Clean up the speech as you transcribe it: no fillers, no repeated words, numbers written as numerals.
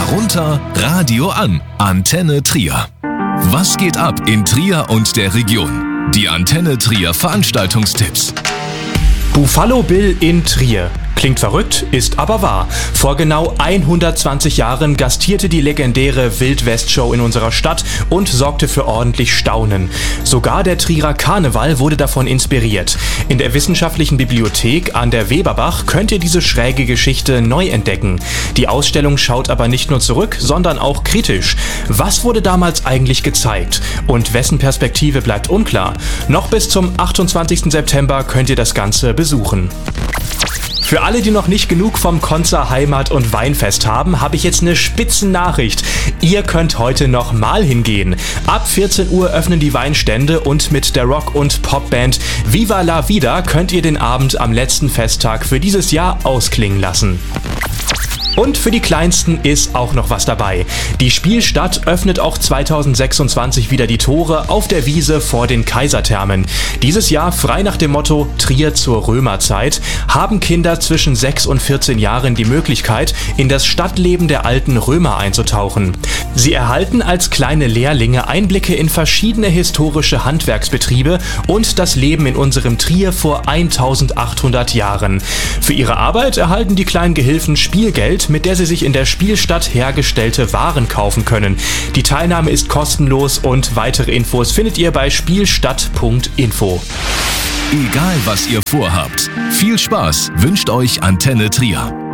runter, Radio an. Antenne Trier. Was geht ab in Trier und der Region? Die Antenne Trier Veranstaltungstipps. Buffalo Bill in Trier. Klingt verrückt, ist aber wahr. Vor genau 120 Jahren gastierte die legendäre Wild-West-Show in unserer Stadt und sorgte für ordentlich Staunen. Sogar der Trierer Karneval wurde davon inspiriert. In der Wissenschaftlichen Bibliothek an der Weberbach könnt ihr diese schräge Geschichte neu entdecken. Die Ausstellung schaut aber nicht nur zurück, sondern auch kritisch. Was wurde damals eigentlich gezeigt? Und wessen Perspektive bleibt unklar? Noch bis zum 28. September könnt ihr das Ganze besuchen. Für alle, die noch nicht genug vom Konzer Heimat- und Weinfest haben, habe ich jetzt eine Spitzennachricht. Ihr könnt heute noch mal hingehen. Ab 14 Uhr öffnen die Weinstände und mit der Rock- und Popband Viva la Vida könnt ihr den Abend am letzten Festtag für dieses Jahr ausklingen lassen. Und für die Kleinsten ist auch noch was dabei. Die Spielstadt öffnet auch 2026 wieder die Tore auf der Wiese vor den Kaiserthermen. Dieses Jahr frei nach dem Motto Trier zur Römerzeit haben Kinder zwischen 6 und 14 Jahren die Möglichkeit, in das Stadtleben der alten Römer einzutauchen. Sie erhalten als kleine Lehrlinge Einblicke in verschiedene historische Handwerksbetriebe und das Leben in unserem Trier vor 1800 Jahren. Für ihre Arbeit erhalten die kleinen Gehilfen Spielgeld, mit der sie sich in der Spielstadt hergestellte Waren kaufen können. Die Teilnahme ist kostenlos und weitere Infos findet ihr bei spielstadt.info. Egal was ihr vorhabt, viel Spaß wünscht euch Antenne Trier.